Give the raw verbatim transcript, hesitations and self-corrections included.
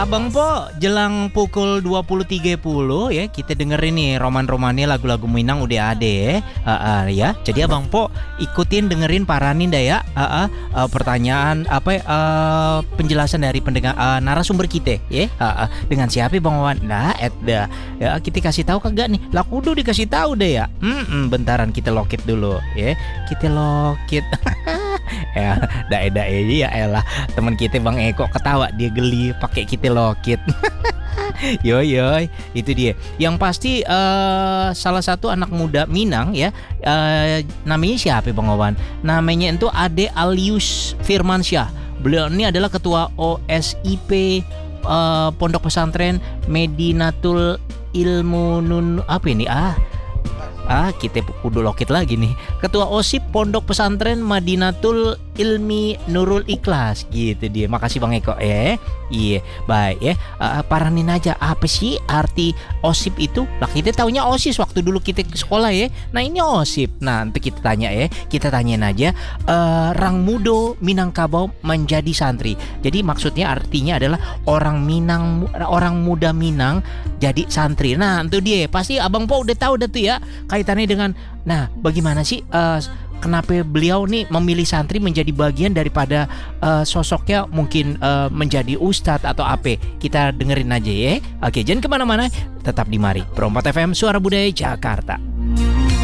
Abang Po, jelang pukul dua puluh tiga puluh ya, kita dengerin nih roman-romannya lagu-lagu Minang udah ada ya. Uh, uh, ya. Jadi Abang Po ikutin dengerin Paranin dah ya. Uh, uh, uh, pertanyaan apa uh, penjelasan dari pendengar uh, narasumber kita ya. Uh, uh, dengan siapa Bang Wawan? Nah, Edda. Ya, kita kasih tahu kagak nih? Lah kudu dikasih tahu deh ya. Hmm, bentaran kita lokit dulu ya. Kita lokit. Ya, dae-dae ya elah. Teman kita Bang Eko ketawa, dia geli pakai kita lokit. Yo yo, itu dia. Yang pasti uh, salah satu anak muda Minang ya. Uh, namanya siapa Bang Wawan? Namanya itu Ade Alius Firmansyah. Beliau ini adalah ketua O S I P uh, Pondok Pesantren Medinatul Ilmu Nun apa ini ah? Ah, kita kudu lokit lagi nih. Ketua O S I P Pondok Pesantren Madinatul Ilmi Nurul Ikhlas. Gitu dia. Makasih Bang Eko ya. Iya, baik ya. Uh, paranin aja apa sih arti O S I P itu? Lah kita taunya OSIS waktu dulu kita ke sekolah ya. Nah, ini O S I P. Nah, nanti kita tanya ya. Kita tanyain aja uh, Rang Mudo Minangkabau menjadi santri. Jadi maksudnya artinya adalah orang Minang, orang muda Minang jadi santri. Nah, itu dia. Pasti Abang Po udah tahu dah tuh ya. Kaitannya dengan, nah bagaimana sih uh, kenapa beliau nih memilih santri menjadi bagian daripada uh, sosoknya mungkin uh, menjadi ustadz atau apa? Kita dengerin aja ya. Oke, jangan kemana-mana, tetap di Mari Pro empat F M Suara Budaya Jakarta.